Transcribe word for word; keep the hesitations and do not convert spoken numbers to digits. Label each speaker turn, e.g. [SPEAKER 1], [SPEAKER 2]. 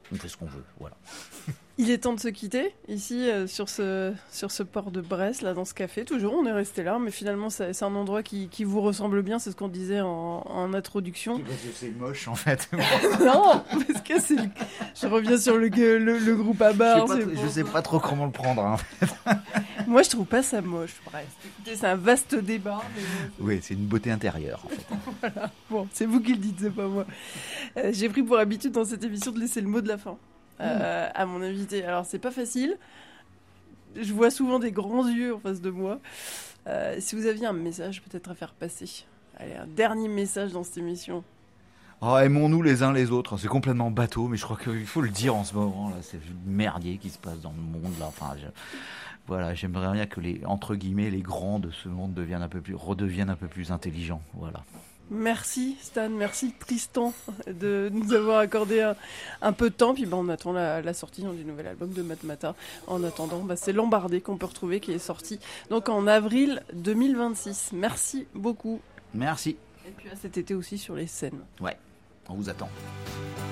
[SPEAKER 1] on fait ce qu'on veut, voilà.
[SPEAKER 2] Il est temps de se quitter, ici, euh, sur, ce, sur ce port de Brest, là, dans ce café. Toujours, on est resté là, mais finalement, c'est, c'est un endroit qui, qui vous ressemble bien, c'est ce qu'on disait en, en introduction.
[SPEAKER 1] Parce que c'est moche, en fait.
[SPEAKER 2] Non, parce que c'est... Le... Je reviens sur le, le, le groupe à bar.
[SPEAKER 1] Je sais pas, je sais pas trop comment le prendre, hein.
[SPEAKER 2] Moi, je trouve pas ça moche, Brest. Écoutez, c'est un vaste débat. Mais...
[SPEAKER 1] Oui, c'est une beauté intérieure, en fait.
[SPEAKER 2] Voilà. Bon, c'est vous qui le dites, c'est pas moi. Euh, j'ai pris pour habitude dans cette émission de laisser le mot de la fin euh, mmh. à mon invité. Alors, c'est pas facile. Je vois souvent des grands yeux en face de moi. Euh, si vous aviez un message peut-être à faire passer. Allez, un dernier message dans cette émission.
[SPEAKER 1] Oh, aimons-nous les uns les autres. C'est complètement bateau, mais je crois qu'il faut le dire en ce moment. Là, c'est merdier qui se passe dans le monde. Là. Enfin, je... Voilà, j'aimerais bien que les, entre guillemets, les grands de ce monde deviennent un peu plus, redeviennent un peu plus intelligents. Voilà.
[SPEAKER 2] Merci Stan, merci Tristan de nous avoir accordé un, un peu de temps. Puis ben, on attend la, la sortie du nouvel album de Matmata. En attendant, ben, c'est Lambardé qu'on peut retrouver qui est sorti donc en avril deux mille vingt-six. Merci beaucoup.
[SPEAKER 1] Merci.
[SPEAKER 2] Et puis à cet été aussi sur les scènes.
[SPEAKER 1] Ouais, on vous attend.